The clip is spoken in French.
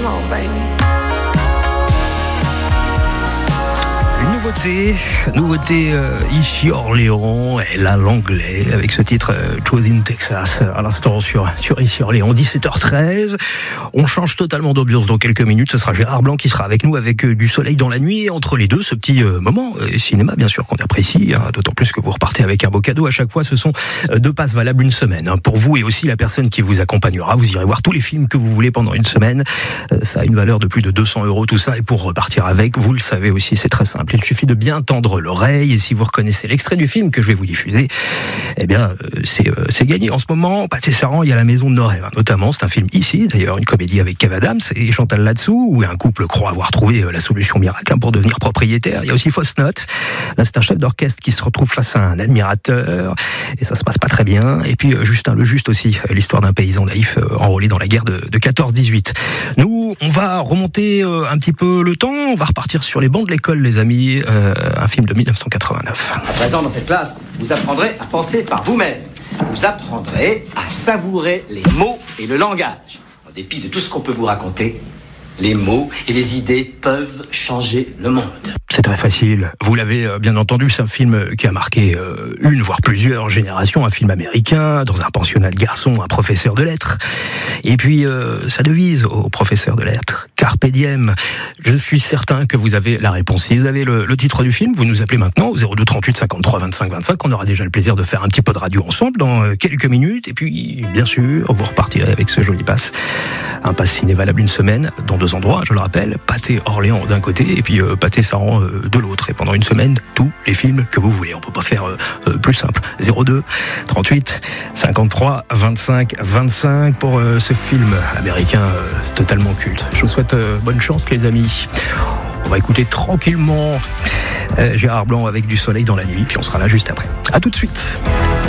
on, baby. Nouveauté ici Orléans, et là l'anglais avec ce titre Choose in Texas à l'instant sur ici Orléans, 17h13. On change totalement d'ambiance dans quelques minutes. Ce sera Gérard Blanc qui sera avec nous avec du soleil dans la nuit, et entre les deux ce petit moment cinéma bien sûr qu'on apprécie, d'autant plus que vous repartez avec un beau cadeau à chaque fois. Ce sont 2 passes valables une semaine pour vous et aussi la personne qui vous accompagnera. Vous irez voir tous les films que vous voulez pendant une semaine. Ça a une valeur de plus de 200 € tout ça, et pour repartir avec, vous le savez aussi, c'est très simple. Il suffit de bien tendre l'oreille, et si vous reconnaissez l'extrait du film que je vais vous diffuser, eh bien c'est gagné. En ce moment, Pathé Saran, il y a La Maison de nos rêves, notamment. C'est un film ici, d'ailleurs, une comédie avec Kev Adams et Chantal Latsou, où un couple croit avoir trouvé la solution miracle pour devenir propriétaire. Il y a aussi Fausse Note. Là, c'est un chef d'orchestre qui se retrouve face à un admirateur, et ça se passe pas très bien. Et puis Justin le Juste aussi, l'histoire d'un paysan naïf enrôlé dans la guerre de 14-18. Nous, on va remonter un petit peu le temps, on va repartir sur les bancs de l'école, les amis. Un film de 1989. À présent, dans cette classe, vous apprendrez à penser par vous-même. Vous apprendrez à savourer les mots et le langage. En dépit de tout ce qu'on peut vous raconter, les mots et les idées peuvent changer le monde. C'est très facile. Vous l'avez bien entendu, c'est un film qui a marqué une, voire plusieurs générations. Un film américain, dans un pensionnat de garçons, un professeur de lettres. Et puis, sa devise au professeur de lettres, Carpe diem. Je suis certain que vous avez la réponse. Si vous avez le titre du film, vous nous appelez maintenant au 02 38 53 25 25. On aura déjà le plaisir de faire un petit peu de radio ensemble dans quelques minutes. Et puis, bien sûr, vous repartirez avec ce joli pass. Un pass ciné valable une semaine dans 2 endroits, je le rappelle. Pathé Orléans d'un côté, et puis Pathé Saran de l'autre. Et pendant une semaine, tous les films que vous voulez. On peut pas faire plus simple. 02 38 53 25 25 pour ce film américain totalement culte. Je vous souhaite bonne chance, les amis. On va écouter tranquillement Gérard Blanc avec du soleil dans la nuit, puis on sera là juste après. À tout de suite.